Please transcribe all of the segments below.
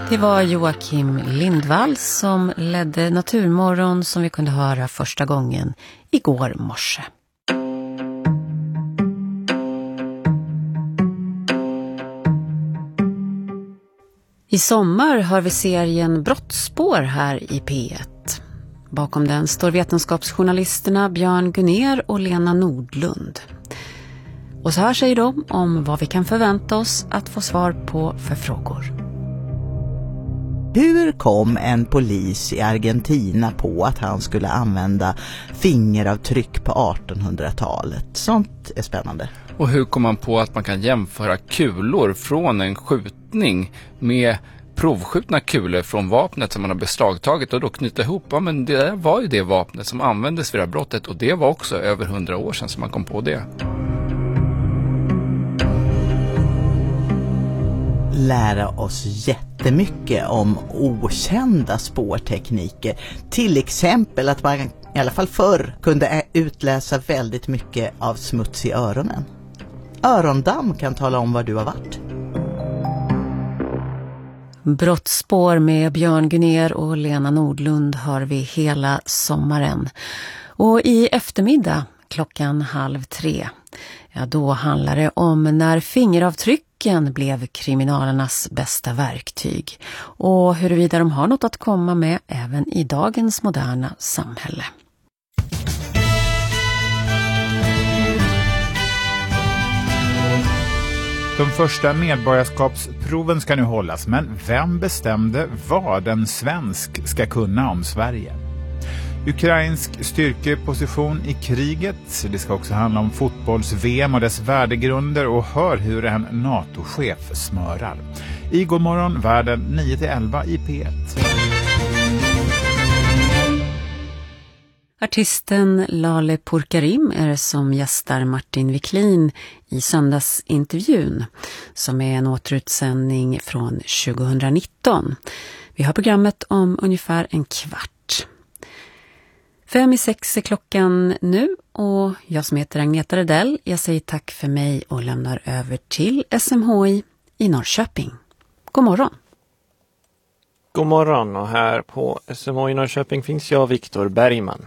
Det var Joakim Lindvall som ledde Naturmorgon som vi kunde höra första gången igår morse. I sommar har vi serien Brottsspår här i P1. Bakom den står vetenskapsjournalisterna Björn Gunnér och Lena Nordlund. Och så här säger de om vad vi kan förvänta oss att få svar på för frågor. Hur kom en polis i Argentina på att han skulle använda fingeravtryck på 1800-talet? Sånt är spännande. Och hur kom man på att man kan jämföra kulor från en skjutning med provskjutna kulor från vapnet som man har beslagtagit och då knyta ihop? Ja, men det var ju det vapnet som användes vid det här brottet och det var också över 100 år sedan som man kom på det. Lära oss jättemycket om okända spårtekniker. Till exempel att man i alla fall förr kunde utläsa väldigt mycket av smuts i öronen. Örondamm kan tala om var du har varit. Brottsspår med Björn Gunnér och Lena Nordlund har vi hela sommaren. Och i eftermiddag 2:30, ja då handlar det om när fingeravtrycken blev kriminalernas bästa verktyg. Och huruvida de har något att komma med även i dagens moderna samhälle. De första medborgarskapsproven ska nu hållas, men vem bestämde vad en svensk ska kunna om Sverige? Ukrainsk styrkeposition i kriget. Det ska också handla om fotbolls-VM och dess värdegrunder och hör hur en NATO-chef smörar. I God morgon världen 9-11 i P1. Artisten Lale Pourkarim är som gästar Martin Wiklin i söndagsintervjun som är en återutsändning från 2019. Vi har programmet om ungefär en kvart. 5:06 är klockan nu och jag som heter Agneta Redell, jag säger tack för mig och lämnar över till SMHI i Norrköping. God morgon! God morgon och här på SMHI i Norrköping finns jag, Viktor Bergman.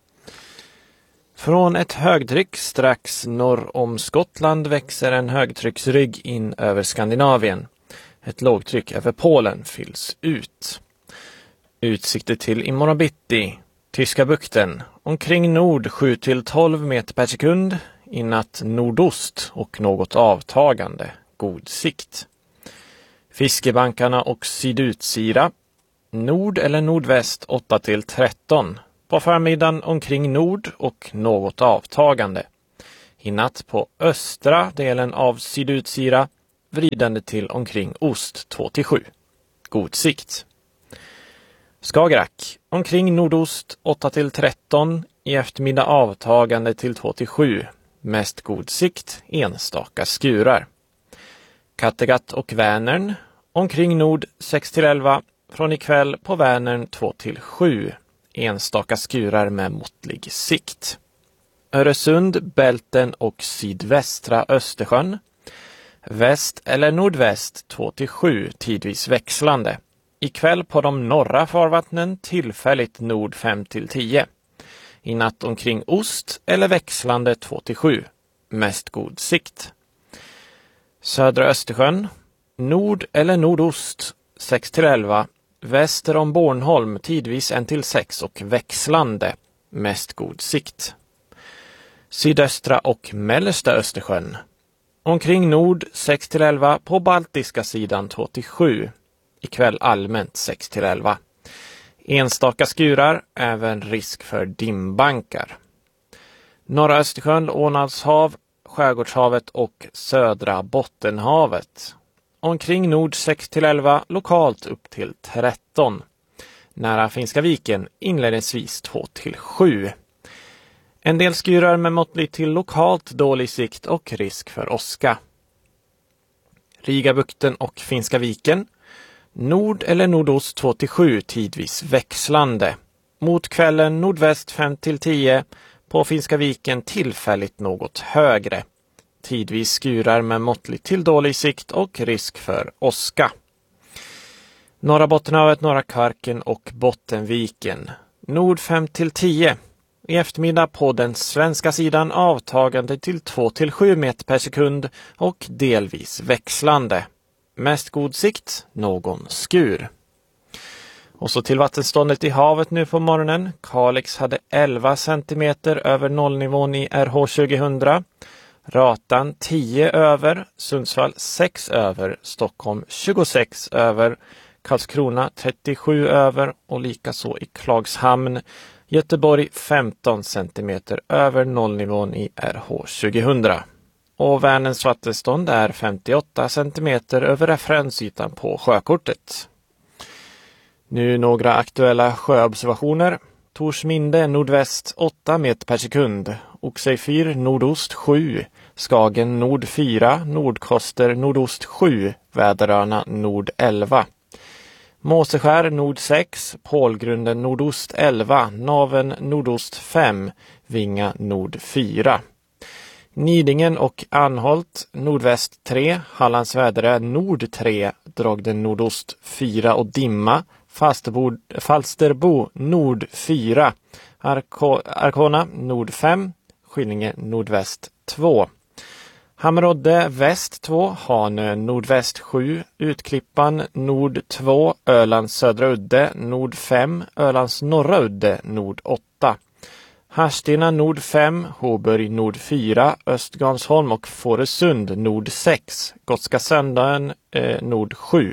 Från ett högtryck strax norr om Skottland växer en högtrycksrygg in över Skandinavien. Ett lågtryck över Polen fylls ut. Utsikter till imorgon bitti. Tyska bukten. Omkring nord 7-12 meter per sekund. I natt nordost och något avtagande. God sikt. Fiskebankarna och sydutsida. Nord eller nordväst 8-13. På förmiddagen omkring nord och något avtagande. I natt på östra delen av sydutsida vridande till omkring ost 2-7. God sikt. Skagerrak. Omkring nordost 8-13. I eftermiddag avtagande till 2-7. Mest god sikt. Enstaka skurar. Kattegatt och Vänern. Omkring nord 6-11. Från ikväll på Vänern 2-7. Enstaka skurar med måttlig sikt. Öresund, Bälten och sydvästra Östersjön. Väst eller nordväst 2-7, tidvis växlande. Ikväll på de norra farvattnen tillfälligt nord 5-10. I natt omkring ost eller växlande 2-7. Mest god sikt. Södra Östersjön. Nord eller nordost 6-11. Väster om Bornholm tidvis 1-6 och växlande. Mest god sikt. Sydöstra och mellersta Östersjön. Omkring nord 6-11, på baltiska sidan 2-7. Ikväll allmänt 6-11. Enstaka skurar, även risk för dimbankar. Norra Östersjön, Ålandshav, Skärgårdshavet och södra Bottenhavet. Omkring nord 6-11, lokalt upp till 13. Nära Finska viken inledningsvis 2-7. En del skurar med måttligt till lokalt dålig sikt och risk för åska. Rigabukten och Finska viken. Nord eller nordost 2-7, tidvis växlande. Mot kvällen nordväst 5-10, på Finska viken tillfälligt något högre. Tidvis skurar med måttligt till dålig sikt och risk för åska. Norra Bottenhavet, Norra Kvarken och Bottenviken. Nord 5-10. I eftermiddag på den svenska sidan avtagande till 2-7 meter per sekund och delvis växlande. Mest god sikt, någon skur. Och så till vattenståndet i havet nu på morgonen. Kalix hade 11 centimeter över nollnivån i RH 2000. Ratan 10 över, Sundsvall 6 över, Stockholm 26 över, Karlskrona 37 över och likaså i Klagshamn. Göteborg 15 centimeter över nollnivån i RH 2000. Och Vänerns vattenstånd är 58 centimeter över referensytan på sjökortet. Nu några aktuella sjöobservationer. Torsminde nordväst 8 meter per sekund. Oxejfyr nordost 7. Skagen nord 4. Nordkoster nordost 7. Väderöarna nord 11. Måseskär nord 6. Pålgrunden nordost 11. Naven nordost 5. Vinga nord 4. Nidingen och Anholt nordväst 3. Hallandsväderö nord 3. Dragden nordost 4 och Dimma. Falsterbo nord 4. Arkona nord 5. Skillinge nordväst 2. Hammerodde väst 2. Hanö nordväst 7. Utklippan nord 2. Ölands södra udde nord 5. Ölands norra udde nord 8. Harstina nord 5. Håburg nord 4. Östgansholm och Fårösund nord 6. Gotska Söndagen nord 7.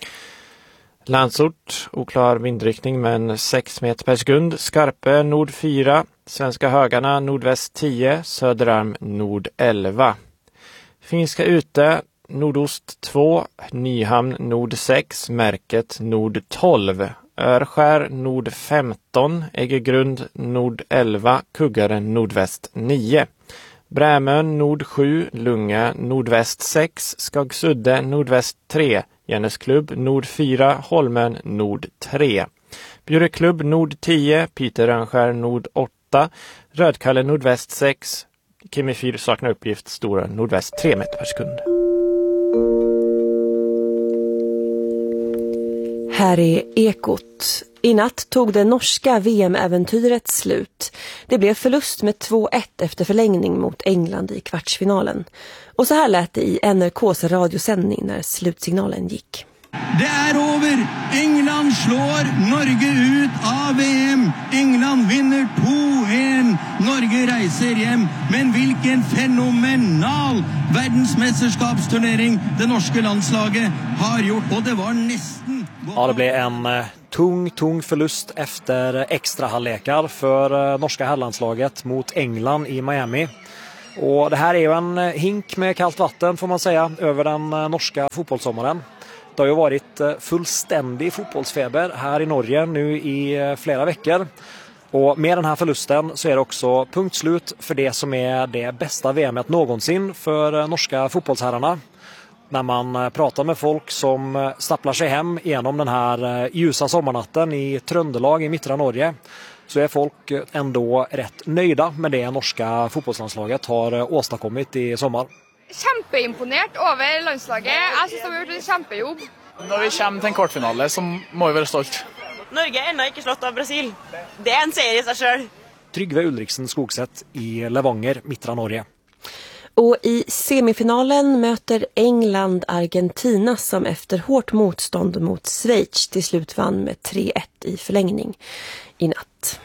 Landsort, oklar vindriktning men 6 meter per sekund. Skarpe nord 4. Svenska Högarna nordväst 10. Söderarm nord 11. Finska ute nordost 2. Nyhamn nord 6. Märket nord 12. Örskär nord 15. Äggegrund nord 11. Kuggaren nordväst 9. Brämön nord 7. Lunga nordväst 6. Skagsudde nordväst 3. Järnesklubb nord 4. Holmen nord 3. Bjureklubb nord 10. Piterönskär nord 8. Rödkalle nordväst 6. Kimifyr saknar uppgift. Stora nordväst 3 meter per sekund. Här är Ekot. I natt tog det norska VM-äventyret slut. Det blev förlust med 2-1 efter förlängning mot England i kvartsfinalen. Och så här lät det i NRKs radiosändning när slutsignalen gick. Det är över. England slår Norge ut av VM. England vinner 2-1. Norge reiser hem. Men vilken fenomenal världsmästerskapsturnering det norska landslaget har gjort. Och det var nästan... Ja, det blev en tung förlust efter extra halvlekar för norska herrlandslaget mot England i Miami. Och det här är ju en hink med kallt vatten får man säga över den norska fotbollssommaren. Det har ju varit fullständig fotbollsfeber här i Norge nu i flera veckor. Och med den här förlusten så är det också punktslut för det som är det bästa VMet någonsin för norska fotbollsherrarna. När man pratar med folk som stapplar sig hem genom den här ljusa sommarnatten i Trøndelag i mittra Norge så är folk ändå rätt nöjda med det norska fotbollslandslaget har åstadkommit i sommar. Kjempeimponert over landslaget. Jeg synes de har gjort en kjempejobb. Når vi kommer til en kvartfinale så må vi være stolt. Norge er ennå ikke slått av Brasil. Det er en serie i seg selv. Trygve Ulriksen Skogset i Levanger, mittra Norge. Och i semifinalen möter England Argentina som efter hårt motstånd mot Schweiz till slut vann med 3-1 i förlängning i natt.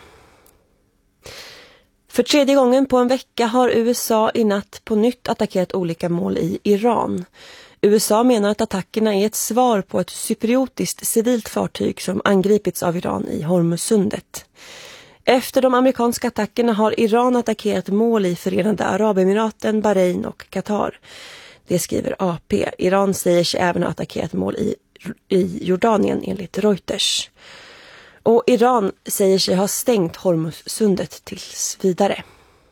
För 3:e gången på en vecka har USA i natt på nytt attackerat olika mål i Iran. USA menar att attackerna är ett svar på ett cypriotiskt civilt fartyg som angripits av Iran i Hormuzsundet. Efter de amerikanska attackerna har Iran attackerat mål i Förenade Arabemiraten, Bahrain och Qatar. Det skriver AP. Iran säger sig även ha attackerat mål i Jordanien enligt Reuters. Och Iran säger sig ha stängt Hormuzsundet tills vidare.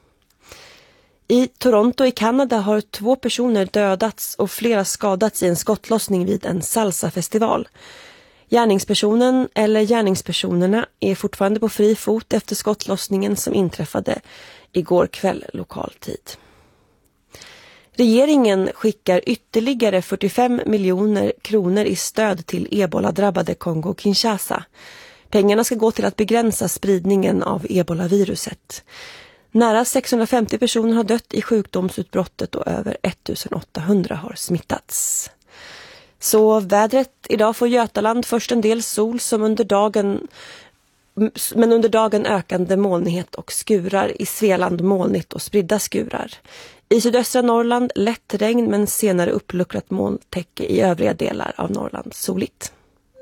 I Toronto i Kanada har 2 personer dödats och flera skadats i en skottlossning vid en salsafestival. Gärningspersonen eller gärningspersonerna är fortfarande på fri fot efter skottlossningen som inträffade igår kväll lokal tid. Regeringen skickar ytterligare 45 miljoner kronor i stöd till ebola-drabbade Kongo-Kinshasa. Pengarna ska gå till att begränsa spridningen av ebola-viruset. Nära 650 personer har dött i sjukdomsutbrottet och över 1800 har smittats. Så vädret idag får Götaland först en del sol som under dagen ökande molnighet och skurar. I Svealand molnigt och spridda skurar. I sydöstra Norrland lätt regn men senare uppluckrat molntäcke i övriga delar av Norrland soligt.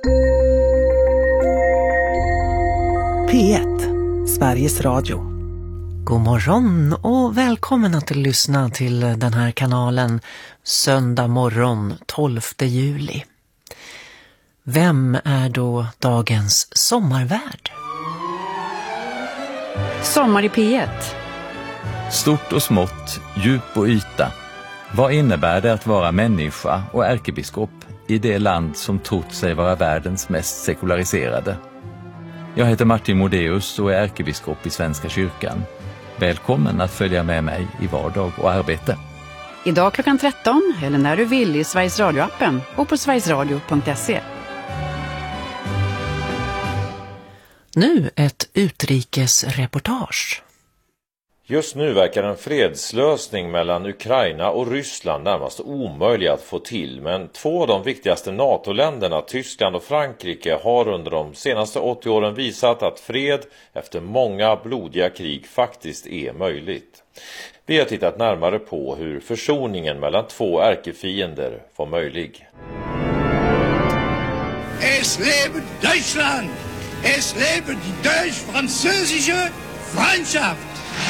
P1, Sveriges Radio. God morgon och välkommen att lyssna till den här kanalen söndag morgon 12 juli. Vem är då dagens sommarvärd? Sommar i P1. Stort och smått, djup och yta. Vad innebär det att vara människa och ärkebiskop i det land som trott sig vara världens mest sekulariserade? Jag heter Martin Modéus och är ärkebiskop i Svenska kyrkan. Välkommen att följa med mig i vardag och arbete. Idag klockan 13 eller när du vill i Sveriges Radio-appen och på sverigesradio.se. Nu ett utrikesreportage. Just nu verkar en fredslösning mellan Ukraina och Ryssland närmast omöjlig att få till, men två av de viktigaste NATO-länderna, Tyskland och Frankrike, har under de senaste 80 åren visat att fred efter många blodiga krig faktiskt är möjligt. Vi har tittat närmare på hur försoningen mellan två ärkefiender var möjlig. Es lebe Deutschland! Es lebe die deutsch-französische Freundschaft!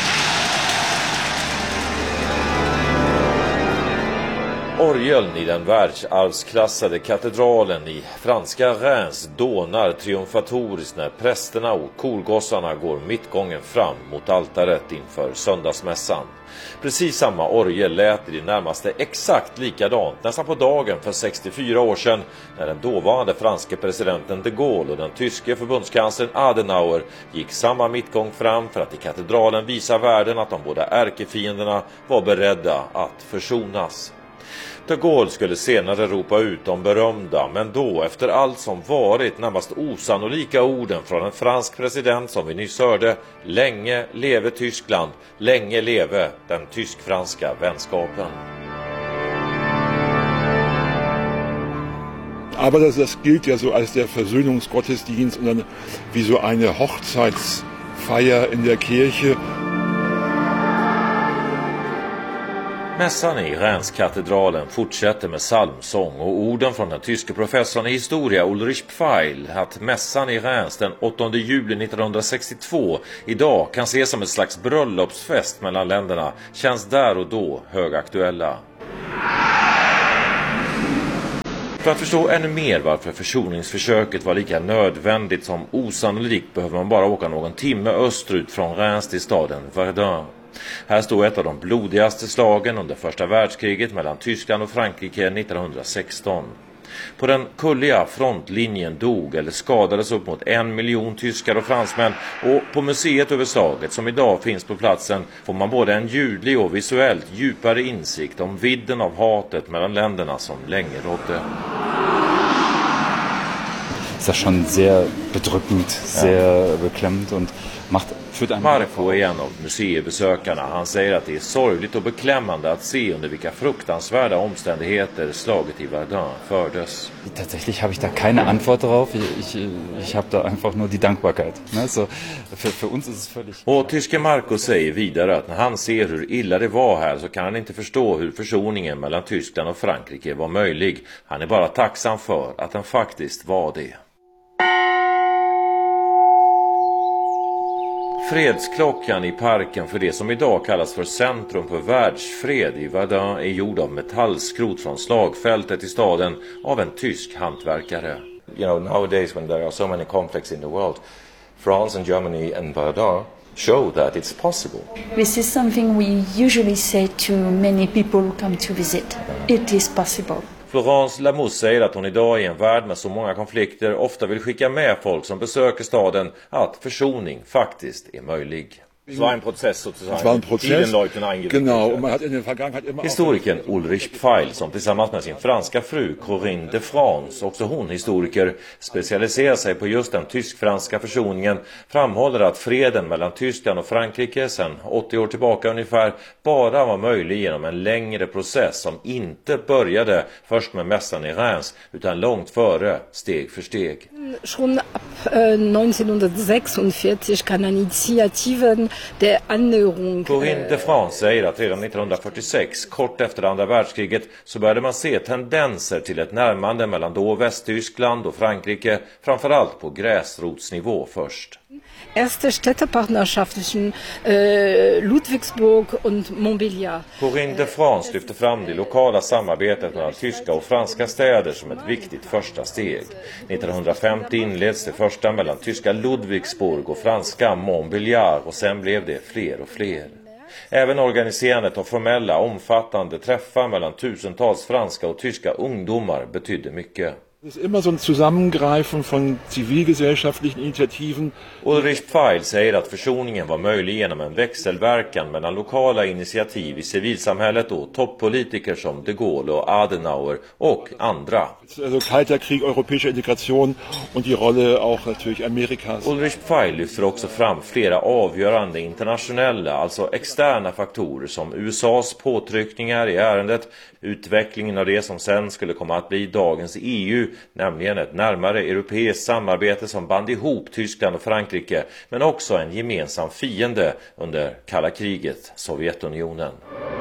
Orgeln i den världsarvsklassade katedralen i franska Reims dånar triumfatoriskt när prästerna och korgossarna går mittgången fram mot altaret inför söndagsmässan. Precis samma orgel lät i det närmaste exakt likadant nästan på dagen för 64 år sedan när den dåvarande franske presidenten de Gaulle och den tyske förbundskanslern Adenauer gick samma mittgång fram för att i katedralen visa världen att de båda ärkefienderna var beredda att försonas. De Gaulle skulle senare ropa ut de berömda, men då efter allt som varit närmast osannolika orden från en fransk president som vi nyss hörde: länge leve Tyskland, länge leve den tysk-franska vänskapen. Aber das gilt ja so als der Versöhnungsgottesdienst und dann wie so eine Hochzeitsfeier in der Kirche. Mässan i Reims-katedralen fortsätter med psalmsång och orden från den tyske professorn i historia Ulrich Pfeil att mässan i Reims den 8 juli 1962 idag kan ses som ett slags bröllopsfest mellan länderna känns där och då högaktuella. För att förstå ännu mer varför försoningsförsöket var lika nödvändigt som osannolikt behöver man bara åka någon timme österut från Reims till staden Verdun. Här står ett av de blodigaste slagen under första världskriget mellan Tyskland och Frankrike 1916. På den kulliga frontlinjen dog eller skadades upp mot 1 miljon tyskar och fransmän, och på museet över slaget som idag finns på platsen får man både en ljudlig och visuellt djupare insikt om vidden av hatet mellan länderna som länge rådde. Det är schon sehr bedrückend, sehr beklämmend und macht Marco är en av museibesökarna. Han säger att det är sorgligt och beklämmande att se under vilka fruktansvärda omständigheter slaget i Verdun fördes. Tatsächlich habe ich da keine Antwort darauf. Ich habe da einfach nur die Dankbarkeit. Så för uns ist es völlig... Och tyske Marco säger vidare att när han ser hur illa det var här så kan han inte förstå hur försoningen mellan Tyskland och Frankrike var möjlig. Han är bara tacksam för att den faktiskt var det. Fredsklockan i parken för det som idag kallas för Centrum för världsfred i Verdun är gjord av metallskrot från slagfältet i staden av en tysk hantverkare. You know, nowadays when there are so many conflicts in the world, France and Germany and Verdun show that it's possible. This is something we usually say to many people who come to visit. It is possible. Florence Lamouse säger att hon idag i en värld med så många konflikter ofta vill skicka med folk som besöker staden att försoning faktiskt är möjlig. Es war ein Prozess sozusagen. Es war ein Prozess. Die den Leuten eingerichtet. Genau, und man hat in der Vergangenheit immer Historikern Ulrich Pfeil, som tillsammans med sin franska fru Corinne de France, också hon historiker, specialiserar sig på just den tysk-franska försoningen, framhåller att freden mellan Tyskland och Frankrike sedan 80 år tillbaka ungefär bara var möjlig genom en längre process som inte började först med mässan i Reims utan långt före, steg för steg. Schon ab 1946 kan initiativen der Annäherung. Corinne de France säger att redan 1946, kort efter andra världskriget, så började man se tendenser till ett närmande mellan då Västtyskland och Frankrike, framförallt på gräsrotsnivå först. Erste Städtepartnerschaften Ludwigsburg und Montbéliard. Corinne de France lyfter fram det lokala samarbetet mellan tyska och franska städer som ett viktigt första steg. 1950 inleds det första mellan tyska Ludwigsburg och franska Montbéliard och sen blev det fler och fler. Även organiserandet av formella, omfattande träffar mellan tusentals franska och tyska ungdomar betydde mycket. Es ist immer so ein Zusammengreifen von zivilgesellschaftlichen Initiativen. Ulrich Pfeil säger att försoningen var möjlig genom en växelverkan mellan lokala initiativ i civilsamhället och toppolitiker som de Gaulle och Adenauer och andra. Also Kalter Krieg, europäische Integration und die Rolle auch natürlich Amerikas. Ulrich Pfeil lyfter också fram flera avgörande internationella, alltså externa faktorer som USAs påtryckningar i ärendet, utvecklingen av det som sen skulle komma att bli dagens EU, nämligen ett närmare europeiskt samarbete som band ihop Tyskland och Frankrike, men också en gemensam fiende under kalla kriget, Sovjetunionen.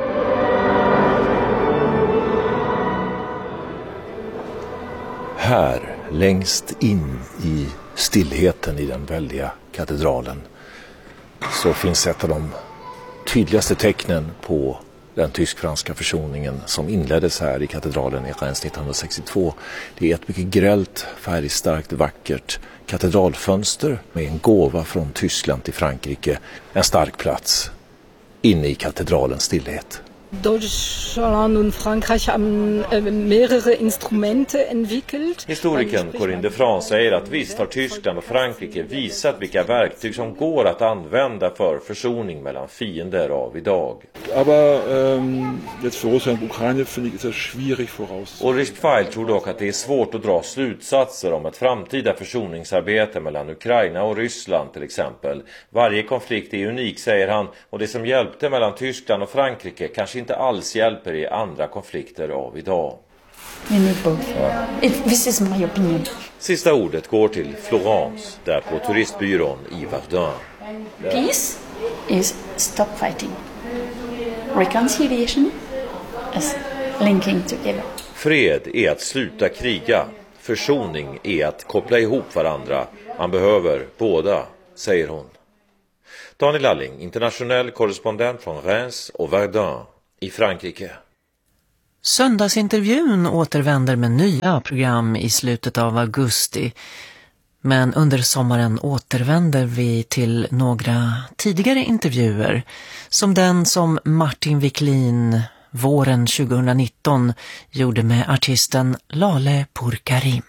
Här, längst in i stillheten i den väldiga katedralen, så finns ett av de tydligaste tecknen på den tysk-franska försoningen som inleddes här i katedralen i Reims 1962. Det är ett mycket grällt, färgstarkt, vackert katedralfönster med en gåva från Tyskland till Frankrike. En stark plats inne i katedralens stillhet. Deutschland und Frankreich haben mehrere Instrumente entwickelt. Historikern Corinne de France säger att visst har Tyskland och Frankrike visat vilka verktyg som går att använda för försoning mellan fiender av idag. Aber jetzt für Russland und Ukraine finde ich ist das schwierig voraus. Ulrich Pfeil tror dock att det är svårt att dra slutsatser om ett framtida försoningsarbete mellan Ukraina och Ryssland till exempel. Varje konflikt är unik, säger han, och det som hjälpte mellan Tyskland och Frankrike kanske inte alls hjälper i andra konflikter av idag. We need both. This is my opinion. Sista ordet går till Florence, där på turistbyrån i Verdun. Peace is stop fighting. Reconciliation is linking together. Fred är att sluta kriga. Försoning är att koppla ihop varandra. Man behöver båda, säger hon. Daniel Lalling, internationell korrespondent från Reims och Verdun i Frankrike. Söndagsintervjun återvänder med nya program i slutet av augusti. Men under sommaren återvänder vi till några tidigare intervjuer. Som den som Martin Wiklin våren 2019 gjorde med artisten Lale Pourkarim.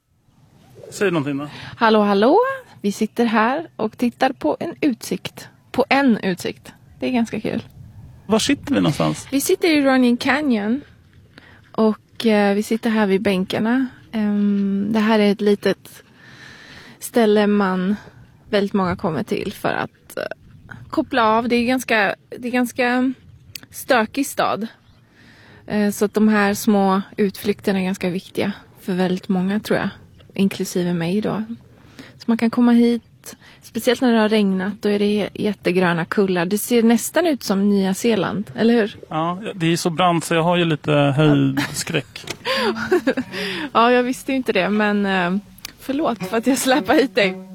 Säg någonting då. Hallå, hallå. Vi sitter här och tittar på en utsikt. På en utsikt. Det är ganska kul. Var sitter vi någonstans? Vi sitter i Running Canyon. Och vi sitter här vid bänkarna. Det här är ett litet ställe väldigt många kommer till för att koppla av. Det är ganska stökig stad. Så att de här små utflykterna är ganska viktiga för väldigt många, tror jag. Inklusive mig då. Så man kan komma hit, speciellt när det har regnat, då är det jättegröna kullar. Det ser nästan ut som Nya Zeeland, eller hur? Ja, det är så brant så jag har ju lite höjdskräck. Ja, jag visste ju inte det, men förlåt för att jag släpper hit dig.